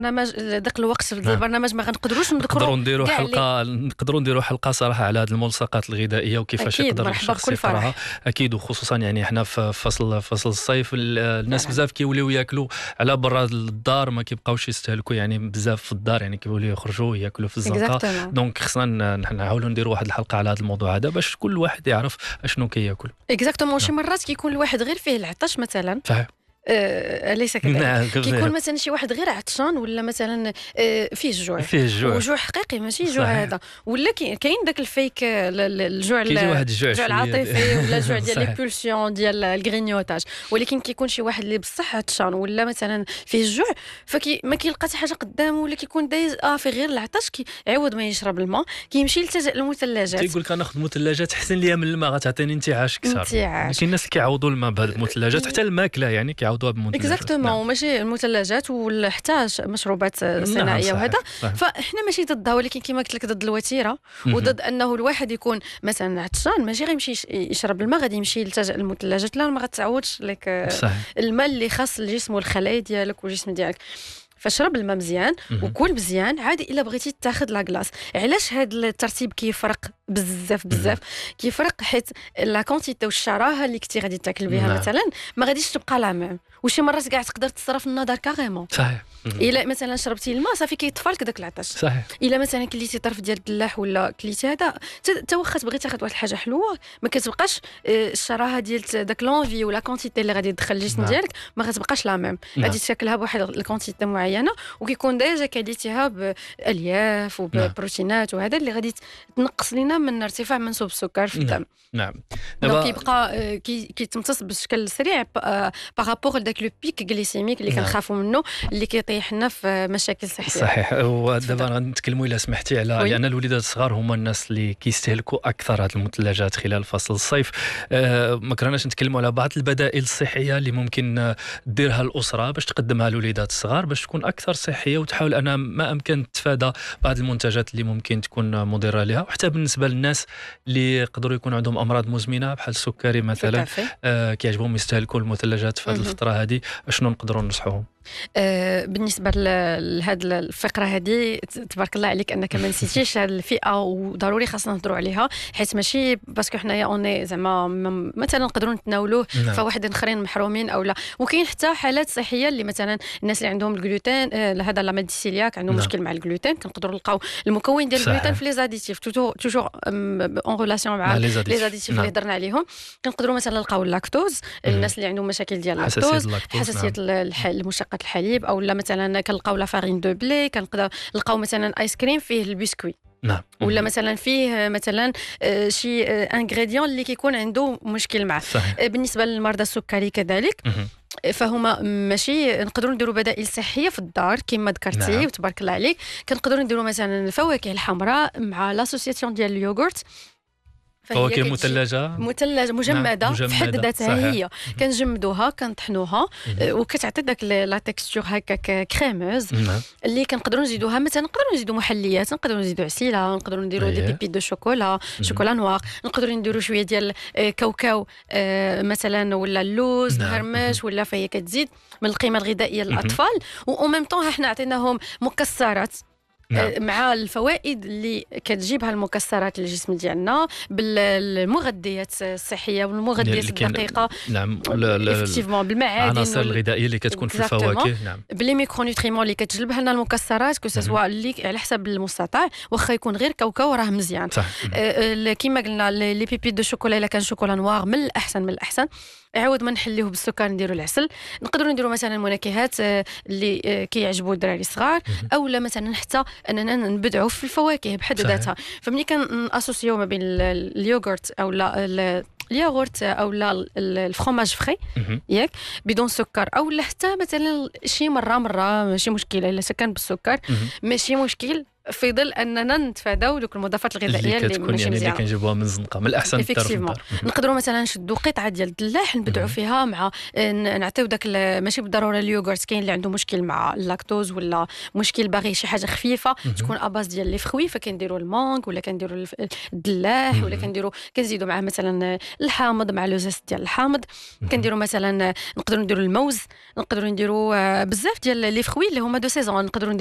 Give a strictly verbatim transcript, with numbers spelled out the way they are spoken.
برنامج داك الوقت ديال نعم. البرنامج ما غنقدروش نقدروا نذكروا نديروا كاع اللي- حلقه نقدروا نديروا حلقه صراحه على هذه الملصقات الغذائيه وكيفاش أكيد، يقدر مرحبا الشخص بكل فرح. يقراها. اكيد، وخصوصا يعني احنا في فصل فصل الصيف ال- الناس فعلا. بزاف كيوليو ياكلوا على برا الدار، ما كيبقاوش يستهلكوا يعني بزاف في الدار، يعني كيوليو يخرجوا ياكلوا في الزنقه. Exactement. دونك خصنا ن- نحاولوا نديروا واحد الحلقه على هذا الموضوع هذا باش كل واحد يعرف اشنو كياكل. اكزاكتومون. شي مرات كيكون الواحد غير فيه العطش مثلا، صحيح. آه، أليس كذلك؟ نعم، كيكون كذلك. مثلا شي واحد غير عطشان ولا مثلا آه، فيه الجوع، فيه الجوع. وجوع حقيقي ماشي جوع صحيح. هذا، ولا كي- كاين داك الفيك، آه، ل- ل- الجوع كيجي ال- واحد الجوع الجوع شوية العاطفي ولا الجوع ديال لي صحيح. بولسيون ديال الغرينيوتاج. ولكن كيكون شي واحد اللي بصح عطشان ولا مثلا فيه الجوع، فكي ما كيلقى حتى حاجه قدامه ولا كيكون دايز اه في غير العطش، كي عوض ما يشرب الماء كيمشي يلتجئ للمثلجات. تيقول لك ناخذ مثلجات حسن ليا من الماء، غتعطيني انتعاش اكثر. انتعاش. كاين الناس كيعوضوا الماء بهذه المثلجات، حتى الماكله يعني كيعوضوها بمثلجات. اكزاكتومون. ماشي المثلجات ولا حتى ش- مشروبات صناعيه صحيح، وهذا. صحيح. فاحنا ماشي ضدها، ولكن كما قلت لك ضد الوتيره مهم. وضد انه الواحد يكون مثلا عطشان ماشي غيمشي يش- يشرب الماء، غادي يمشي يلتجئ للمثلجات. لا، ما غتعوضش لك آه، صحيح. الماء اللي خاص الجسم والخلايا ديالك والجسم ديالك. فشرب الماء مزيان مهم. وكل مزيان. عادي الا بغيتي تاخذ لا كلاص. علاش هذا الترتيب كيفرق بزاف بزاف؟ كيفرق حيت لا كونتيتي والشراهه اللي كنتي غادي تاكل بها نعم. مثلا ما غاديش تبقى لا ميم، وشي مرات كاع تقدر تصرف النظر كاريمون. صحيح. مهم. الا مثلا شربتي الماء صافي كيطفى لك داك العطش. صحيح. الا مثلا كليتي طرف ديال الدلاح ولا كليتي هذا، حتى واخا تبغي تاخذ واحد الحاجه حلوه ما كتبقاش آه، الشراهه ديال داك لونفي ولا كونتيتي اللي غادي تدخل الجسم نعم. ديالك ما غتبقاش لا ميم. نعم. غادي تاكلها بواحد الكونتيتي معينه، وكيكون ديجا كليتيها بالياف وبروتينات وهذا اللي غادي تنقص لنا من ارتفاع منسوب السكر في الدم. نعم. دونك دابا كيبقى آه، كي- كيتمتص بشكل سريع بارابور لداك لو بيك غليسيميك اللي نعم. كنخافوا منه، اللي كيطيح لنا في مشاكل صحيه. صحيح. ودابا غنتكلموا الا سمحتي على وي. لان الوليدات الصغار هما الناس اللي كيستهلكوا اكثر هذه المثلجات خلال فصل الصيف. آه ما كرهناش نتكلموا على بعض البدائل الصحيه اللي ممكن آه، ديرها الاسره باش تقدمها للوليدات الصغار باش تكون اكثر صحيه، وتحاول انا ما امكن تتفادى بعض المنتجات اللي ممكن تكون مضره لها. وحتى بالنسبه للناس اللي يقدروا يكون عندهم امراض مزمنه بحال السكري مثلا، آه كيعجبهم يستهلكوا المثلجات في هذه مهم. الفتره هذه، شنو نقدروا ننصحوهم؟ آه، بالنسبه ل- لهاد الفقره هذه، تبارك الله عليك انك ما نسيتيش هاد الفئه، وضروري خاصنا نهضروا عليها، حيت ماشي باسكو حنايا اوني زعما م- مثلا نقدروا نتناولوه نعم. فواحد اخرين محرومين او لا. وكاين حتى حالات صحيه اللي مثلا الناس اللي عندهم الجلوتين، آه، هذا لا ميديسيلياك عندهم نعم. مشكل مع الجلوتين، كنقدروا نلقاو المكون ديال صحيح. الجلوتين في لي زاديتيف توجور توجور اون ريلاسيون مع مع لي لي زاديتيف. زاديتيف نعم. اللي هضرنا عليهم. كنقدروا مثلا نلقاو اللاكتوز، مهم. الناس اللي عندهم مشاكل ديال حساسية اللاكتوز، اللاكتوز، حساسيه الح- المشتقات الحليب، او لا مثلا كنلقاو لا فارين دو بلي، كنقدر نلقاو مثلا ايس كريم فيه البسكوي، نعم. ولا مثلا فيه مثلا آه، شي انغريديون اللي كيكون عنده مشكل معه. صحيح. آه، بالنسبه للمرضى السكري كذلك، مهم. فهما ماشي نقدروا نديروا بدائل صحيه في الدار كما ذكرتي. نعم. وتبارك الله عليك، كنقدروا نديروا مثلا الفواكه الحمراء مع لاسوسياسيون ديال اليوغورت. فهي فواكه كتجي مثلجه. مثلجه مجمده نعم، في حد مجمدة. ذاتها. صحيح. هي كنجمدوها كنطحنوها، مهم. آه، وكتعطي داك ل- لا تكستور هكاك كريموز، نعم. اللي كنقدروا نزيدوها مثلا نقدروا نزيدوا محليات، نقدروا نزيدوا عسيله، نقدروا نديروا دي أيه. بيبيت دو شوكولا، شوكولا نوار، نقدروا نديروا شويه ديال آه، كاوكاو آه، مثلا، ولا اللوز نعم. مهرمش، ولا فهي كتزيد من القيمه الغذائيه مهم. للاطفال. و ميم طون احنا عطيناهم مكسرات نعم. آه، مع الفوائد اللي كتجيبها المكسرات للجسم ديالنا، بالمغذيات الصحيه والمغذيات اللي كاين- الدقيقه، نعم. لا- لا- effectivement بالمعادن العناصر وال- الغذائيه اللي كتكون في Exactement. الفواكه. نعم. بلي ميكرو نوتريمون اللي كتجلبها لنا المكسرات، كو سوا اللي على حسب المستطاع، واخا يكون غير كاوكاو راه مزيان. صح. آه، آه، كيما قلنا لي لي بيبيت دو شوكولا الا كان شوكولا نوار من الاحسن من الاحسن. عوض ما نحليوه بالسكر نديروا العسل. نقدروا نديروا مثلا منكهات آه، اللي آه، كيعجبوا الدراري الصغار، او لا مثلا حتى اننا نبدعوا في الفواكه بحد صحيح. ذاتها. فملي كناسوسيو ما بين ال- ال- اليوغورت او لا ال- الياغورت او لا ال- الفرomاج فري مهم. ياك بدون سكر، او لا حتى مثلا شي مره مره ماشي مشكله الا كان بالسكر مهم. ماشي مشكل، في ظل اننا نتفاداو دوك المضادات الغذائيه اللي اللي كتكون ماشي يعني اللي مزيانه. كنجيبوها من الزنقه، من الاحسن الدار في الدار. نقدروا مثلا نشدوا قطعه ديال الدلاح نبدعوا فيها مع نعطيو داك ماشي بالضروره اليوغورت، كاين اللي عنده مشكل مع اللاكتوز ولا مشكل باغي شي حاجه خفيفه تكون اباز ديال لي فخوي، فكنديروا المانك ولا كنديروا الدلاح ولا كنديروا كنزيدوا معاه مثلا الحامض مع لوزاس ديال الحامض، كنديروا مثلا نقدروا نديروا الموز، نقدروا نديروا بزاف ديال لي فخوي اللي هما دو سيزون، نقدروا